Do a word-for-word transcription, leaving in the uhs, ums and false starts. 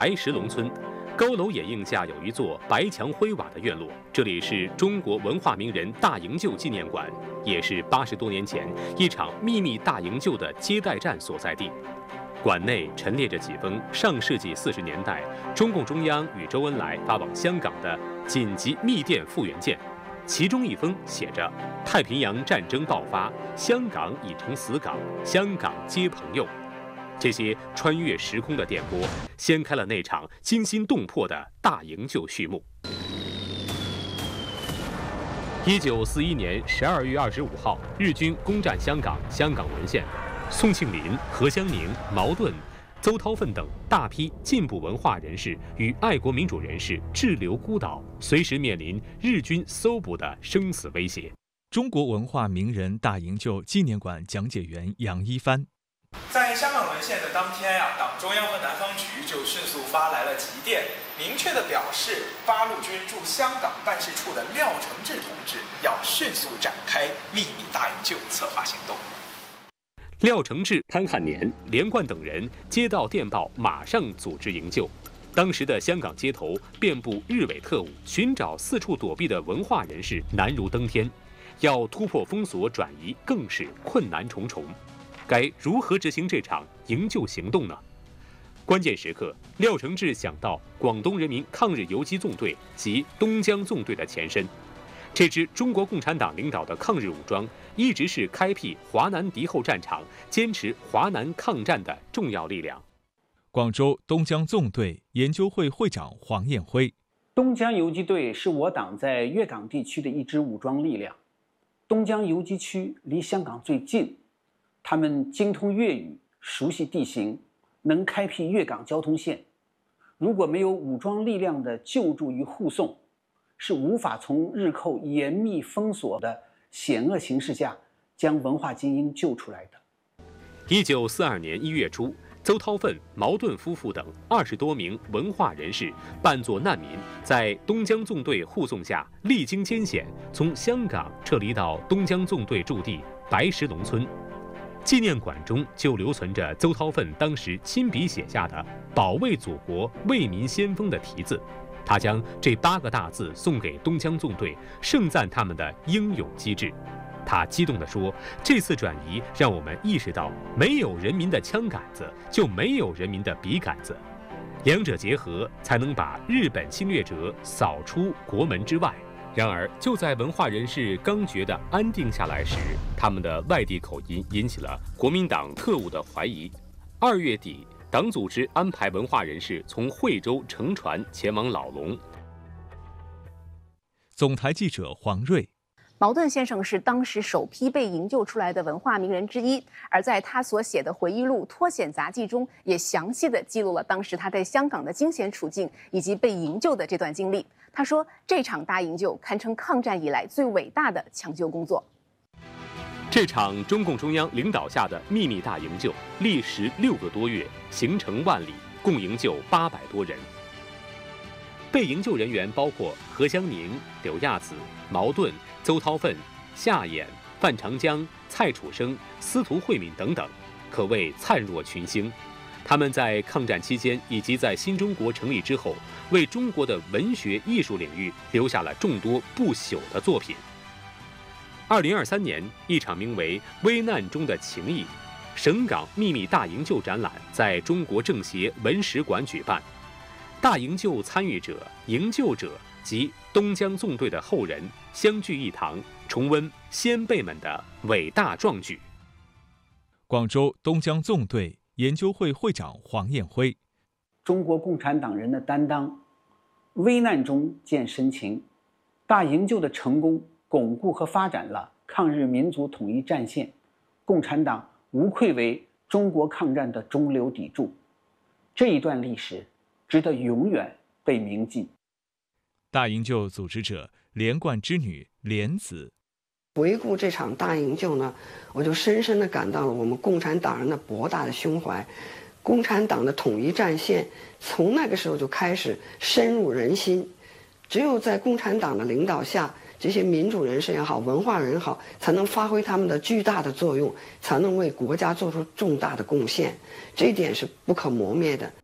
白石龙村。高楼掩映下有一座白墙灰瓦的院落，这里是中国文化名人大营救纪念馆，也是八十多年前一场秘密大营救的接待站所在地。馆内陈列着几封上世纪四十年代中共中央与周恩来发往香港的紧急密电复员件，其中一封写着“太平洋战争爆发，香港已成死港，香港皆朋友”。这些穿越时空的电波，掀开了那场惊心动魄的大营救序幕。一九四一年十二月二十五号，日军攻占香港，香港沦陷。宋庆龄、何香凝、茅盾、邹韬奋等大批进步文化人士与爱国民主人士滞留孤岛，随时面临日军搜捕的生死威胁。 中国文化名人大营救纪念馆讲解员杨一帆。 在香港沦陷的当天呀、啊，党中央和南方局就迅速发来了急电，明确地表示八路军驻香港办事处的廖承志同志要迅速展开秘密大营救策划行动。 廖承志、潘汉年、连贯等人接到电报，马上组织营救。当时的香港街头遍布日伪特务，寻找四处躲避的文化人士难如登天，要突破封锁转移更是困难重重。该如何执行这场营救行动呢？关键时刻，廖承志想到广东人民抗日游击纵队及东江纵队的前身。这支中国共产党领导的抗日武装一直是开辟华南敌后战场、坚持华南抗战的重要力量。 广州东江纵队研究会会长黄彦辉： 东江游击队是我党在粤港地区的一支武装力量。东江游击区离香港最近，他们精通粤语，熟悉地形，能开辟粤港交通线。如果没有武装力量的救助与护送，是无法从日寇严密封锁的险恶形势下将文化精英救出来的。 一九四二年一月初，邹韬奋、茅盾夫妇等二十多名文化人士扮作难民，在东江纵队护送下，历经艰险，从香港撤离到东江纵队驻地白石龙村。纪念馆中就留存着邹韬奋当时亲笔写下的“保卫祖国，为民先锋”的题字。他将这八个大字送给东江纵队，盛赞他们的英勇机智。他激动地说：“这次转移让我们意识到，没有人民的枪杆子，就没有人民的笔杆子，两者结合，才能把日本侵略者扫出国门之外。”然而，就在文化人士刚觉得安定下来时，他们的外地口音引起了国民党特务的怀疑。二月底，党组织安排文化人士从惠州乘船前往老龙。 总台记者黄瑞。 茅盾先生是当时首批被营救出来的文化名人之一，而在他所写的回忆录《脱险杂记》中，也详细地记录了当时他在香港的惊险处境以及被营救的这段经历。他说，这场大营救堪称抗战以来最伟大的抢救工作。 这场中共中央领导下的秘密大营救，历时六个多月，行程万里，共营救八百多人。被营救人员包括何香凝、柳亚子、茅盾、邹韬奋、夏衍、范长江、蔡楚生、司徒慧敏等等，可谓灿若群星。他们在抗战期间以及在新中国成立之后，为中国的文学艺术领域留下了众多不朽的作品。二零二三年，一场名为《危难中的情谊》省港秘密大营救展览在中国政协文史馆举办。大营救参与者、营救者及东江纵队的后人相聚一堂，重温先辈们的伟大壮举。 广州东江纵队研究会会长黄彦辉： 中国共产党人的担当，危难中见深情。大营救的成功，巩固和发展了抗日民族统一战线，共产党无愧为中国抗战的中流砥柱。这一段历史值得永远被铭记。 大营救组织者连贯之女莲子： 回顾这场大营救呢，我就深深地感到了我们共产党人的博大的胸怀。共产党的统一战线从那个时候就开始深入人心，只有在共产党的领导下，这些民主人士也好，文化人好，才能发挥他们的巨大的作用，才能为国家做出重大的贡献。这一点是不可磨灭的。